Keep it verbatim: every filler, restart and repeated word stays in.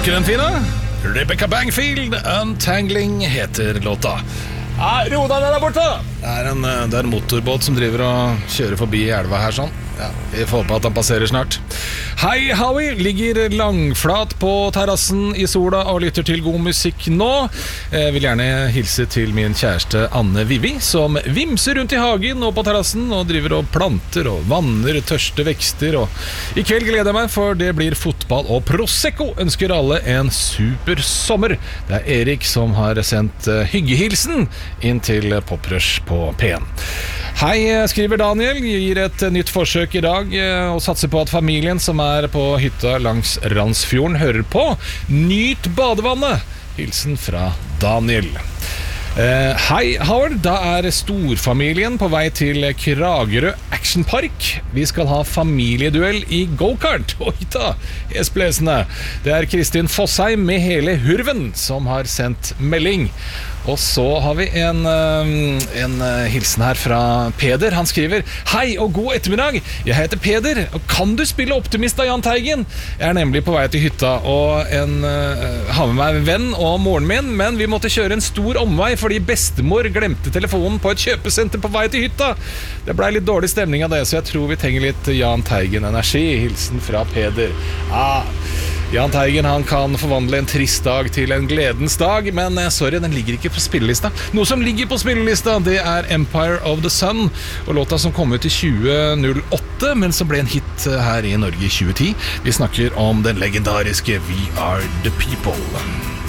ikke den fine? Rebecca Bangfield, Untangling heter låta. Ja, ro deg der borte! Det er, en, det er en motorbåt som driver og kjører forbi elva her sånn. Ja, vi får håpe at han passerer snart. Hei, Howie! Ligger langflat på terrassen i sola og lytter til god musikk nå. Jeg vil gjerne hilse til min kjæreste Anne Vivi, som vimser rundt i hagen og på terrassen og driver og planter og vanner tørste vekster. Og i kveld gleder jeg meg, for det blir fotball og Prosecco. Ønsker alle en super sommer. Det er Erik som har sendt hyggehilsen inn til Poprush på P en. Hei, skriver Daniel, gir et nytt forsøk i dag og satser på at familien som er på hytta langs Randsfjorden hører på. Nyt badevannet! Hilsen fra Daniel. Uh, hei, Howard, da er storfamilien på vei til Kragerø Action Park. Vi skal ha familieduell i go-kart. Oi da, hesblesende. Det er Kristin Fossheim med hele hurven som har sendt melding. Og så har vi en, en hilsen her fra Peder. Han skriver: Hei og god ettermiddag. Jeg heter Peder. Kan du spille Optimist av Jahn Teigen? Jeg er nemlig på vei til hytta og en, har med meg en venn og moren min, men vi måtte kjøre en stor omvei fordi bestemor glemte telefonen på et kjøpesenter på vei til hytta. Det ble litt dårlig stemning av det, så jeg tror vi trenger litt Jahn Teigen-energi. Hilsen fra Peder. Ah, Jahn Teigen, han kan forvandle en trist dag til en gledens dag, men sorry, den ligger ikke på spillelista. Noe som ligger på spillelista, det er Empire of the Sun, og låta som kom ut i tjue null åtte, men som ble en hit her i Norge i tjue ti. Vi snakker om den legendariske We Are The People.